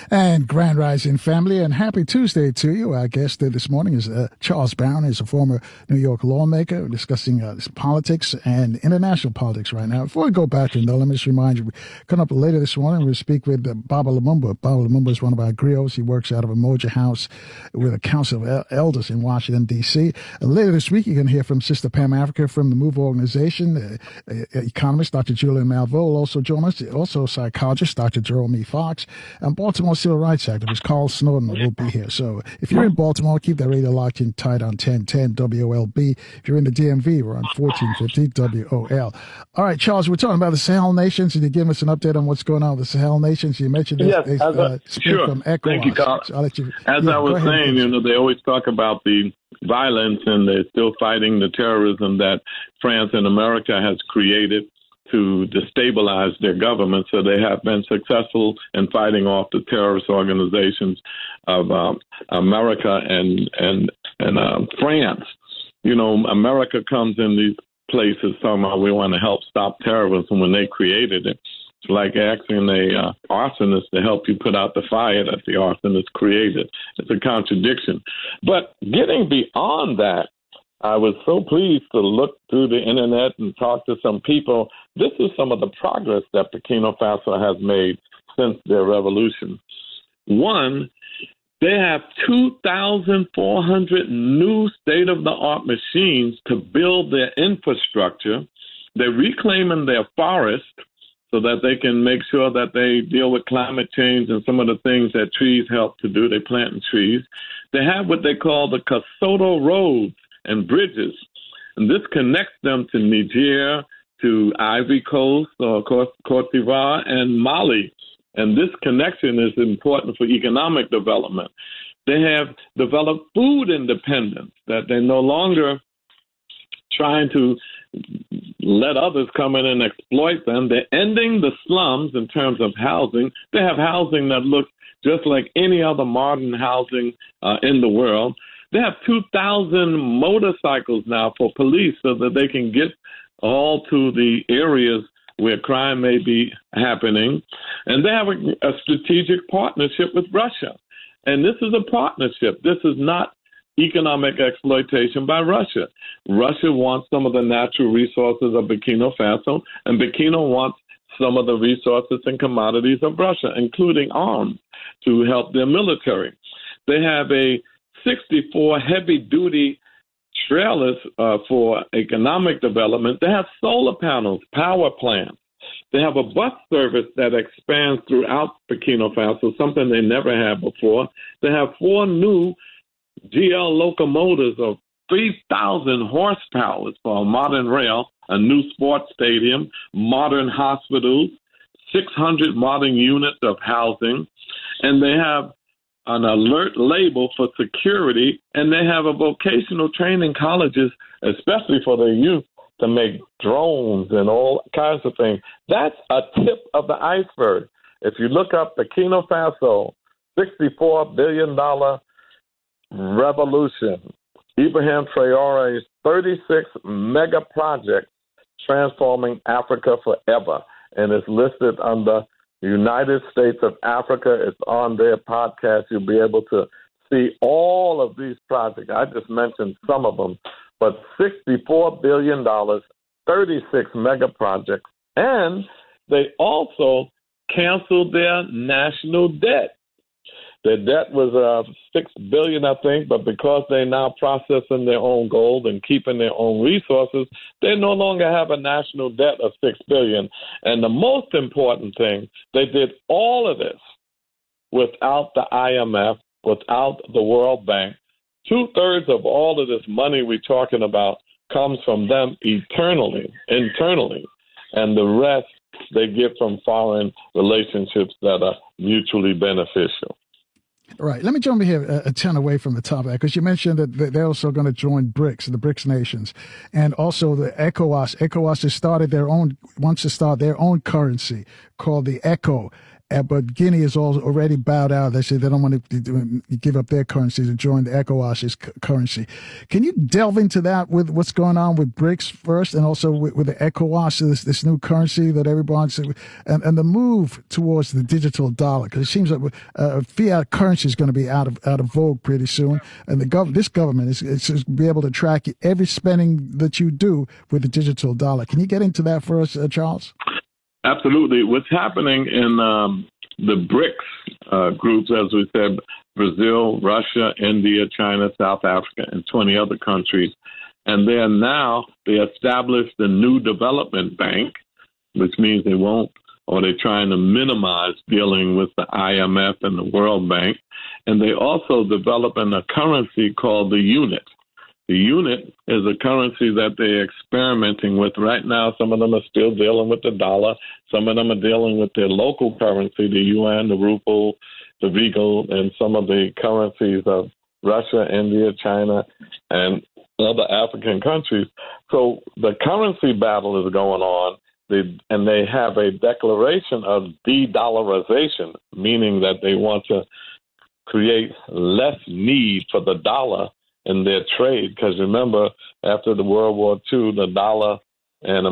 And Grand Rising family, and happy Tuesday to you. Our guest this morning is Charles Barron. He's a former New York lawmaker. We're discussing politics and international politics right now. Before we go back, though, let me just remind you, coming up later this morning, we'll speak with Baba Lumumba. Baba Lumumba is one of our griots. He works out of Umoja House with a council of elders in Washington, D.C. Later this week, you can hear from Sister Pam Africa from the MOVE organization, economist Dr. Julian Malveaux will also join us, also psychologist Dr. Jerome E. Fox, and Baltimore Civil Rights activist Carl Snowden will be here. So if you're in Baltimore, keep that radio locked in tight on 1010 WOLB. If you're in the DMV, we're on 1450 WOL. All right, Charles, we're talking about the Sahel nations, and you give us an update on what's going on with the Sahel nations. You mentioned sure. from ECOWAS. Thank you, Carl. So I'll let you, As I was saying, they always talk about the violence, and they're still fighting the terrorism that France and America has created to destabilize their government. So they have been successful in fighting off the terrorist organizations of America and France. America comes in these places somehow we want to help stop terrorism when they created it. It's like asking a arsonist to help you put out the fire that the arsonist created. It's a contradiction. But getting beyond that, I was so pleased to look through the internet and talk to some people. This is some of the progress that Burkina Faso has made since their revolution. One, they have 2,400 new state-of-the-art machines to build their infrastructure. They're reclaiming their forests so that they can make sure that they deal with climate change and some of the things that trees help to do. They plant trees. They have what they call the Kasoto roads and bridges, and this connects them to Niger, to Ivory Coast, Cote d'Ivoire, and Mali. And this connection is important for economic development. They have developed food independence, that they're no longer trying to let others come in and exploit them. They're ending the slums in terms of housing. They have housing that looks just like any other modern housing in the world. They have 2,000 motorcycles now for police so that they can get all to the areas where crime may be happening. And they have a strategic partnership with Russia. And this is a partnership. This is not economic exploitation by Russia. Russia wants some of the natural resources of Burkina Faso, and Burkina wants some of the resources and commodities of Russia, including arms, to help their military. They have a 64 heavy-duty trailers for economic development. They have solar panels, power plants. They have a bus service that expands throughout Burkina Faso, something they never had before. They have 4 new GL locomotives of 3,000 horsepower for a modern rail, a new sports stadium, modern hospitals, 600 modern units of housing, and they have an alert label for security, and they have a vocational training colleges, especially for the youth, to make drones and all kinds of things. That's a tip of the iceberg. If you look up Burkina Faso, $64 billion revolution, Ibrahim Traore's 36 mega projects transforming Africa forever, and it's listed under United States of Africa. It's on their podcast. You'll be able to see all of these projects. I just mentioned some of them, but $64 billion, 36 mega projects, and they also canceled their national debt. Their debt was $6 billion, I think, but because they're now processing their own gold and keeping their own resources, they no longer have a national debt of $6 billion. And the most important thing, they did all of this without the IMF, without the World Bank. 2/3 of all of this money we're talking about comes from them internally, and the rest they get from foreign relationships that are mutually beneficial. Right. Let me jump here a 10 away from the topic, because you mentioned that they're also going to join BRICS, the BRICS nations, and also the ECOWAS. ECOWAS has wants to start their own currency called the ECO. but Guinea has already bowed out. They say they don't want to give up their currency to join the ECOWAS's currency. Can you delve into that with what's going on with BRICS first, and also with the ECOWAS, this new currency that everyone's and the move towards the digital dollar? Because it seems like fiat currency is going to be out of vogue pretty soon, and this government is be able to track every spending that you do with the digital dollar. Can you get into that for us, Charles? Absolutely. What's happening in the BRICS groups, as we said, Brazil, Russia, India, China, South Africa, and 20 other countries. And they established the New Development Bank, which means they're trying to minimize dealing with the IMF and the World Bank. And they also developing a currency called the unit. The unit is a currency that they're experimenting with right now. Some of them are still dealing with the dollar. Some of them are dealing with their local currency, the yuan, the ruble, the regal, and some of the currencies of Russia, India, China, and other African countries. So the currency battle is going on, and they have a declaration of de-dollarization, meaning that they want to create less need for the dollar in their trade, because remember, after the World War II, the dollar and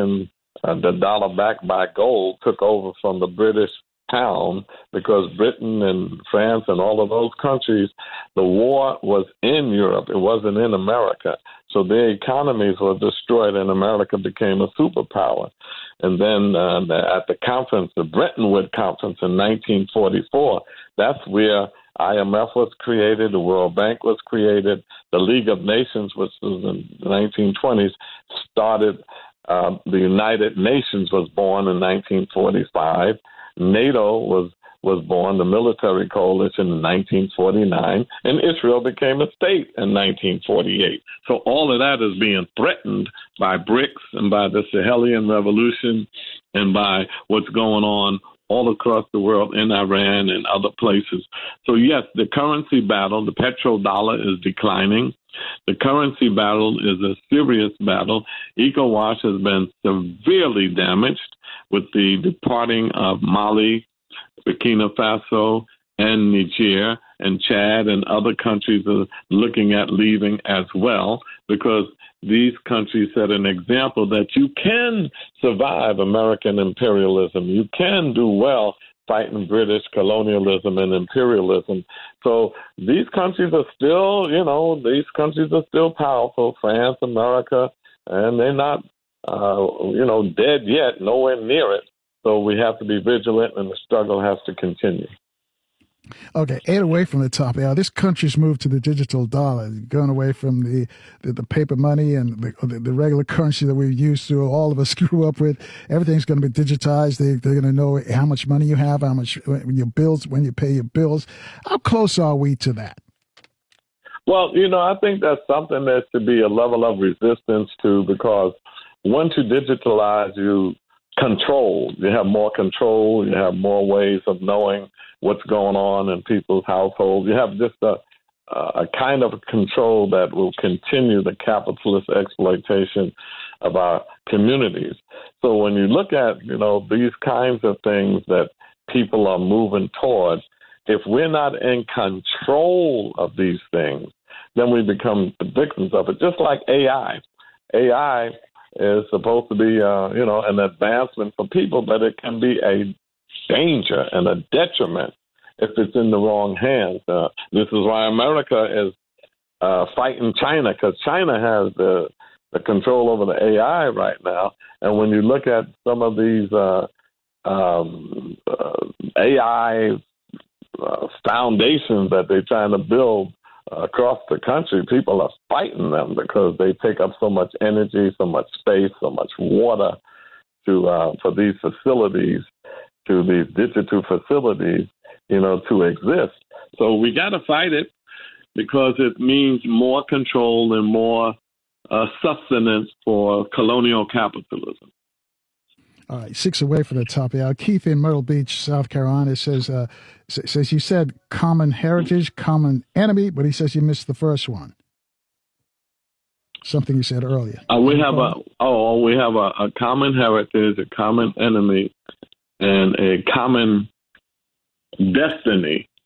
the dollar backed by gold took over from the British pound, because Britain and France and all of those countries, the war was in Europe. It wasn't in America. So their economies were destroyed and America became a superpower. And then at the conference, the Bretton Woods Conference in 1944, that's where IMF was created, the World Bank was created, the League of Nations, which was in the 1920s, started. The United Nations was born in 1945. NATO was born, the military coalition, in 1949, and Israel became a state in 1948. So all of that is being threatened by BRICS and by the Sahelian revolution and by what's going on all across the world in Iran and other places. So yes, the currency battle, the petrodollar is declining. The currency battle is a serious battle. ECOWAS has been severely damaged with the departing of Mali, Burkina Faso, and Niger, and Chad and other countries are looking at leaving as well, because these countries set an example that you can survive American imperialism. You can do well fighting British colonialism and imperialism. So these countries are still, powerful, France, America, and they're not, dead yet, nowhere near it. So we have to be vigilant, and the struggle has to continue. Okay, 8 away from the top. This country's moved to the digital dollar, going away from the paper money and the regular currency that we're used to. All of us grew up with. Everything's going to be digitized. They're going to know how much money you have, how much your bills, when you pay your bills. How close are we to that? Well, I think that's something that should be a level of resistance to, because once you digitalize, you control. You have more control. You have more ways of knowing what's going on in people's households. You have just a kind of control that will continue the capitalist exploitation of our communities. So when you look at, these kinds of things that people are moving towards, if we're not in control of these things, then we become the victims of it. Just like AI. AI is supposed to be, an advancement for people, but it can be a danger and a detriment if it's in the wrong hands. This is why America is fighting China, because China has the control over the AI right now. And when you look at some of these AI foundations that they're trying to build across the country, people are fighting them because they take up so much energy, so much space, so much water for these facilities, to these digital facilities, to exist. So we got to fight it, because it means more control and more sustenance for colonial capitalism. All right, 6 away from the top. Keith in Myrtle Beach, South Carolina, says you said common heritage, common enemy, but he says you missed the first one. Something you said earlier. We have a common heritage, a common enemy, and a common destiny.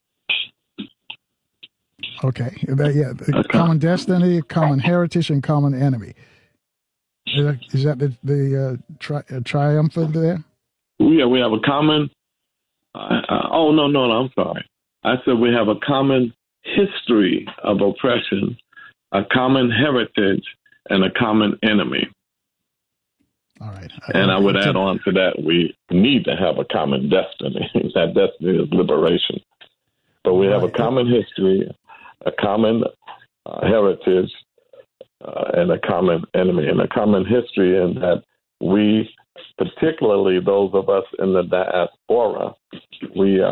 Okay. Common destiny, common heritage, and common enemy. Is that the triumphant there? Yeah, we have a common. No, I'm sorry. I said we have a common history of oppression, a common heritage, and a common enemy. All right. And I would add on to that, we need to have a common destiny. That destiny is liberation. But we have a common history, a common heritage, and a common enemy. And a common history in that we, particularly those of us in the diaspora, we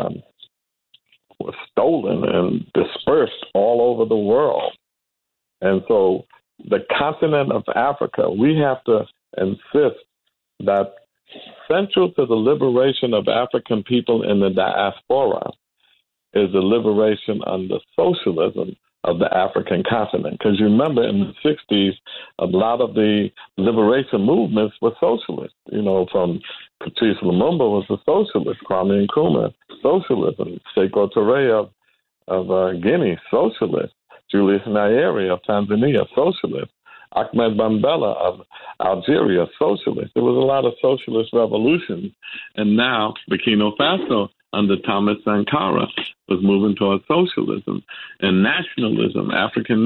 were stolen and dispersed all over the world. And so the continent of Africa, we have to insist that central to the liberation of African people in the diaspora is the liberation under socialism of the African continent. Because you remember in the 60s, a lot of the liberation movements were socialist. From Patrice Lumumba was a socialist, Kwame Nkrumah, socialism, Sekou Touré of Guinea, socialist, Julius Nyerere of Tanzania, socialist, Ahmed Bambella of Algeria, socialist. There was a lot of socialist revolutions. And now Burkina Faso under Thomas Sankara was moving towards socialism and nationalism, African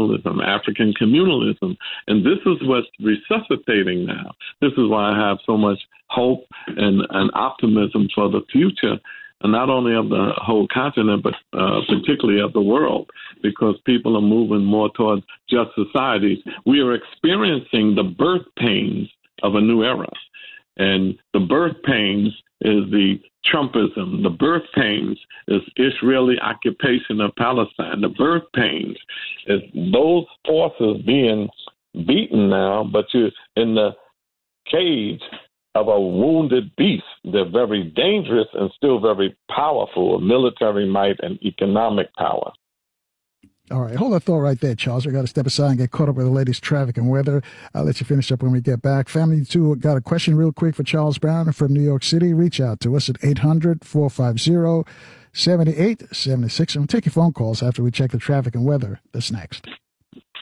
communalism. And this is what's resuscitating now. This is why I have so much hope and optimism for the future, and not only of the whole continent, but particularly of the world, because people are moving more towards just societies. We are experiencing the birth pains of a new era. And the birth pains is the Trumpism. The birth pains is Israeli occupation of Palestine. The birth pains is those forces being beaten now, but you're in the cage of a wounded beast. They're very dangerous and still very powerful, military might and economic power. All right, hold that thought right there, Charles. I got to step aside and get caught up with the latest traffic and weather. I'll let you finish up when we get back. Family 2 got a question real quick for Charles Brown from New York City. Reach out to us at 800-450-7876. And we'll take your phone calls after we check the traffic and weather. That's next.